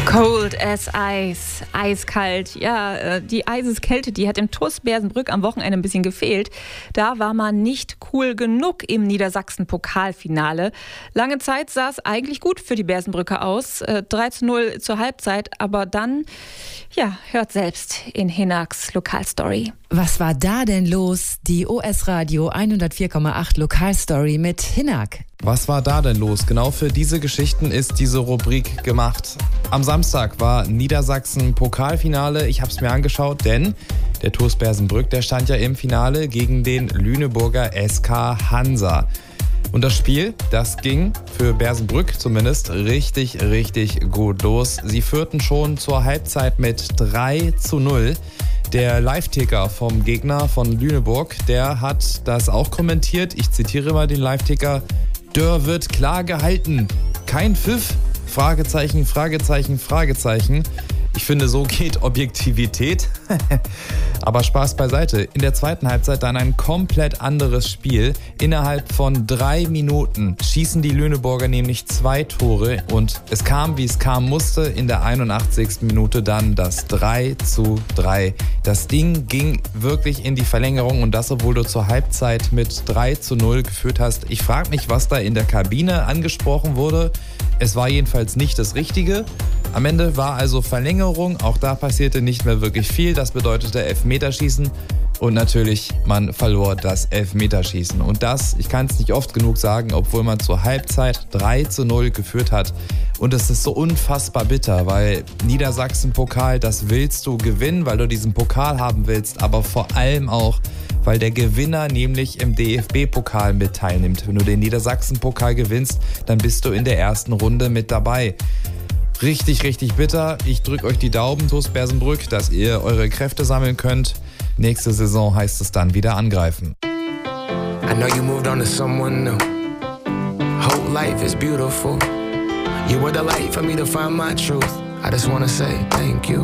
Cold as Ice, eiskalt. Ja, die Eiseskälte, die hat im TuS Bersenbrück am Wochenende ein bisschen gefehlt. Da war man nicht cool genug im Niedersachsen-Pokalfinale. Lange Zeit sah es eigentlich gut für die Bersenbrücker aus. 3:0 zur Halbzeit, aber dann, ja, hört selbst in Hinaks Lokalstory. Was war da denn los? Die OS Radio 104,8 Lokalstory mit Hinak. Was war da denn los? Genau für diese Geschichten ist diese Rubrik gemacht. Am Samstag war Niedersachsen-Pokalfinale. Ich habe es mir angeschaut, denn der TuS Bersenbrück, der stand ja im Finale gegen den Lüneburger SK Hansa. Und das Spiel, das ging für Bersenbrück zumindest richtig gut los. Sie führten schon zur Halbzeit mit 3:0. Der Live-Ticker vom Gegner von Lüneburg, der hat das auch kommentiert. Ich zitiere mal den Live-Ticker. Dörr wird klar gehalten. Kein Pfiff? Fragezeichen, Fragezeichen, Fragezeichen. Ich finde, so geht Objektivität. Aber Spaß beiseite. In der zweiten Halbzeit dann ein komplett anderes Spiel. Innerhalb von 3 Minuten schießen die Lüneburger nämlich 2 Tore. Und es kam, wie es kam musste. In der 81. Minute dann das 3:3. Das Ding ging wirklich in die Verlängerung. Und das, obwohl du zur Halbzeit mit 3:0 geführt hast. Ich frage mich, was da in der Kabine angesprochen wurde. Es war jedenfalls nicht das Richtige. Am Ende war also Verlängerung, auch da passierte nicht mehr wirklich viel. Das bedeutete Elfmeterschießen und natürlich, man verlor das Elfmeterschießen. Und das, ich kann es nicht oft genug sagen, obwohl man zur Halbzeit 3:0 geführt hat. Und es ist so unfassbar bitter, weil Niedersachsen-Pokal, das willst du gewinnen, weil du diesen Pokal haben willst, aber vor allem auch, weil der Gewinner nämlich im DFB-Pokal mit teilnimmt. Wenn du den Niedersachsen-Pokal gewinnst, dann bist du in der ersten Runde mit dabei. Richtig bitter. Ich drücke euch die Daumen, TuS Bersenbrück, dass ihr eure Kräfte sammeln könnt. Nächste Saison heißt es dann wieder angreifen. I know you moved on to someone new. Whole life is beautiful. You were the light for me to find my truth. I just wanna say thank you.